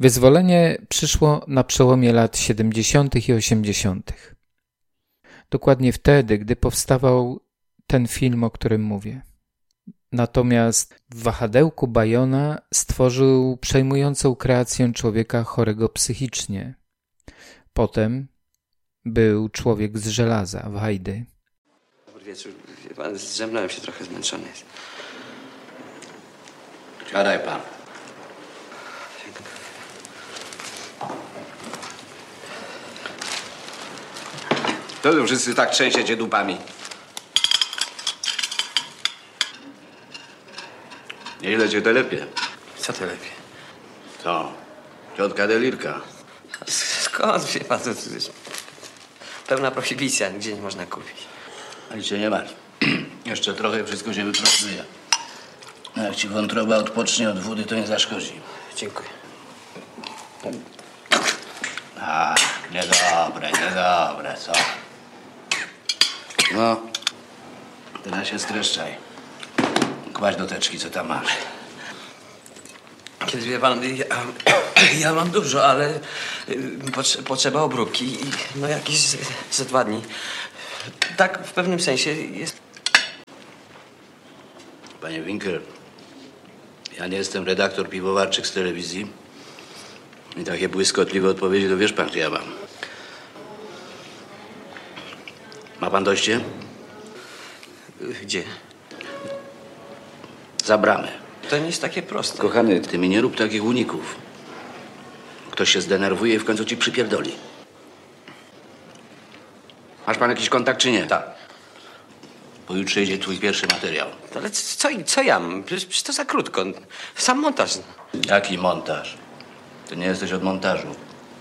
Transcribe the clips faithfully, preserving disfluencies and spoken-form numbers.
Wyzwolenie przyszło na przełomie lat siedemdziesiątych i osiemdziesiątych. Dokładnie wtedy, gdy powstawał ten film, o którym mówię. Natomiast w wahadełku Bajona stworzył przejmującą kreację człowieka chorego psychicznie. Potem był Człowiek z żelaza, Wajdy. Dobry wieczór. Wie pan, zdrzemnąłem się, trochę zmęczony jest. Siadaj pan. To tu wszyscy tak trzęsiecie dupami. Nieźle cię telepie. Co to lepiej? Co? Ciotka Delirka. Skąd, wie pan, to, to jest pełna prohibicja, nigdzie nie można kupić. Ale cię nie martw. Jeszcze trochę wszystko się wypracuje. No jak ci wątroba odpocznie od wody, to nie zaszkodzi. Dziękuję. A, niedobre, niedobre, co? No, teraz się streszczaj. Kładź do teczki, co tam masz. Kiedy, wie pan, ja, ja mam dużo, ale potrze, potrzeba obróbki i no jakieś ze, ze dwa dni. Tak w pewnym sensie jest... Panie Winkler, ja nie jestem redaktor piwowarczyk z telewizji i takie błyskotliwe odpowiedzi to wiesz pan, gdzie ja mam. Ma pan dojście? Gdzie? Za bramę. To nie jest takie proste. Kochany, ty mi nie rób takich uników. Ktoś się zdenerwuje i w końcu ci przypierdoli. Masz pan jakiś kontakt, czy nie? Tak. Pojutrze idzie twój pierwszy materiał. Ale co, co ja mam? Przecież, przecież to za krótko. Sam montaż. Jaki montaż? Ty nie jesteś od montażu.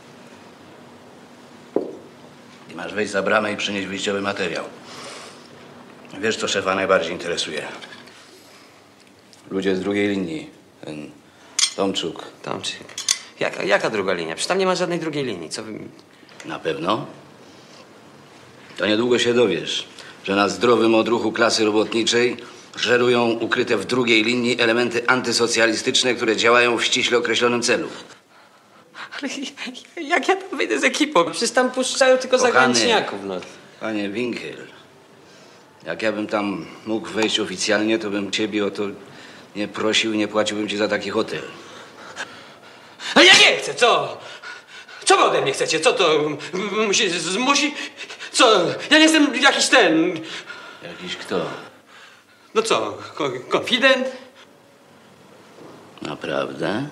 I masz wejść za bramę i przynieść wyjściowy materiał. Wiesz, co szefa najbardziej interesuje? Ludzie z drugiej linii. Ten Tomczuk. Tomczyk. Jaka, jaka druga linia? Przecież tam nie ma żadnej drugiej linii. Co wy... Na pewno? To niedługo się dowiesz, że na zdrowym odruchu klasy robotniczej żerują ukryte w drugiej linii elementy antysocjalistyczne, które działają w ściśle określonym celu. Ale jak ja tam wyjdę z ekipą? Przecież tam puszczają tylko zagraniczniaków, no. Panie Winkel, jak ja bym tam mógł wejść oficjalnie, to bym ciebie o to nie prosił i nie płaciłbym ci za taki hotel. Ale ja nie chcę, co? Co wy ode mnie chcecie? Co to musi, zmusi? Co? Ja nie jestem jakiś ten... Jakiś kto? No co, ko konfident? Naprawdę?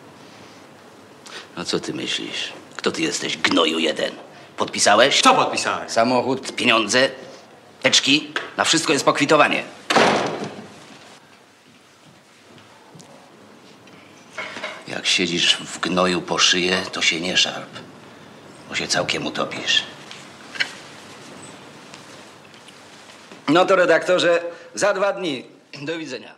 A co ty myślisz? Kto ty jesteś, gnoju jeden? Podpisałeś? Co podpisałem? Samochód, pieniądze, teczki, na wszystko jest pokwitowanie. Jak siedzisz w gnoju po szyję, to się nie szarp, bo się całkiem utopisz. No to redaktorze, za dwa dni. Do widzenia.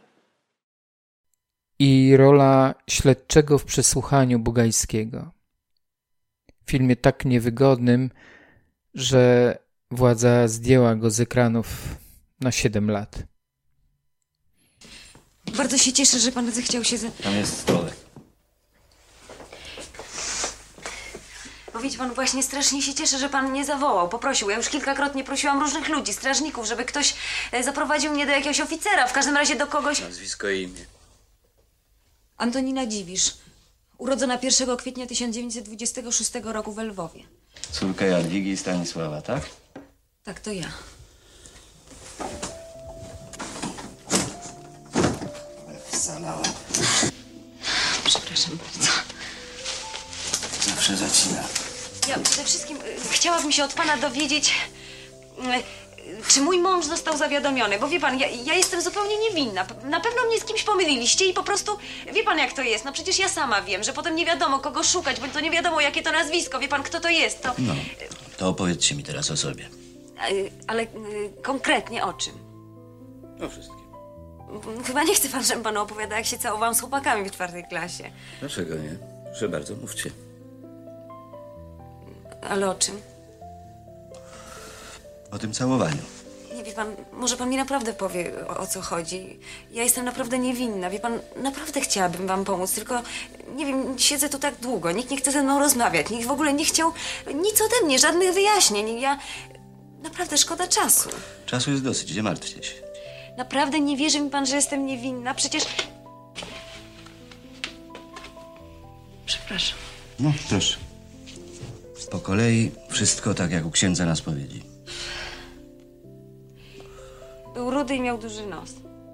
I rola śledczego w przesłuchaniu Bugajskiego. W filmie tak niewygodnym, że władza zdjęła go z ekranów na siedem lat. Bardzo się cieszę, że pan zechciał się... Ze... Tam jest stołek. Bo widzi pan, właśnie strasznie się cieszę, że pan mnie zawołał, poprosił. Ja już kilkakrotnie prosiłam różnych ludzi, strażników, żeby ktoś zaprowadził mnie do jakiegoś oficera, w każdym razie do kogoś... Nazwisko i imię. Antonina Dziwisz, urodzona pierwszego kwietnia tysiąc dziewięćset dwudziestego szóstego roku we Lwowie. Córka Jadwigi i Stanisława, tak? Tak, to ja. Wsalała. Przepraszam bardzo. Zawsze zacina. Ja przede wszystkim y, chciałabym się od pana dowiedzieć, y, czy mój mąż został zawiadomiony, bo wie pan, ja, ja jestem zupełnie niewinna. Na pewno mnie z kimś pomyliliście i po prostu, wie pan jak to jest, no przecież ja sama wiem, że potem nie wiadomo kogo szukać, bo to nie wiadomo jakie to nazwisko, wie pan kto to jest, to... No, to opowiedzcie mi teraz o sobie. Y, ale y, konkretnie o czym? O wszystkim. Chyba nie chce pan, żebym panu opowiadała, jak się całowałam z chłopakami w czwartej klasie. Dlaczego nie? Proszę bardzo, mówcie. Ale o czym? O tym całowaniu. Nie wie pan, pan, może pan mi naprawdę powie, o, o co chodzi. Ja jestem naprawdę niewinna. Wie pan, naprawdę chciałabym wam pomóc, tylko nie wiem, siedzę tu tak długo, nikt nie chce ze mną rozmawiać, nikt w ogóle nie chciał nic ode mnie, żadnych wyjaśnień. Ja... Naprawdę szkoda czasu. Czasu jest dosyć, nie martwcie się. Naprawdę nie wierzy mi pan, że jestem niewinna? Przecież... Przepraszam. No, proszę. Po kolei wszystko tak, jak u księdza na spowiedzi. Był rudy i miał duży nos.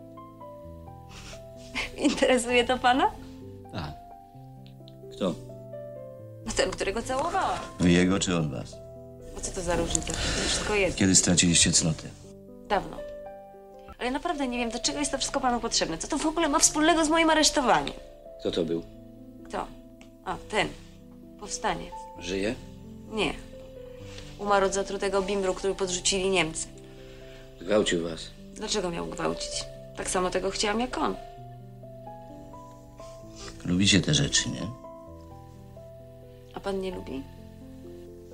Interesuje to pana? A. Kto? No ten, którego całowałam. No jego czy on was? No co to za różnica? To wszystko jedno. Kiedy straciliście cnotę? Dawno. Ale naprawdę nie wiem, do czego jest to wszystko panu potrzebne. Co to w ogóle ma wspólnego z moim aresztowaniem? Kto to był? Kto? A, ten. Powstaniec. Żyje? Nie. Umarł od zatrutego bimbru, który podrzucili Niemcy. Gwałcił was. Dlaczego miał gwałcić? Tak samo tego chciałam jak on. Lubicie te rzeczy, nie? A pan nie lubi?